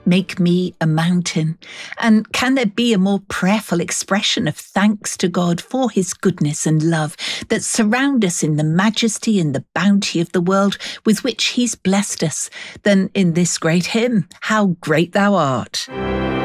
Make me a mountain. And can there be a more prayerful expression of thanks to God for his goodness and love that surround us in the majesty and the bounty of the world with which he's blessed us than in this great hymn, How Great Thou Art?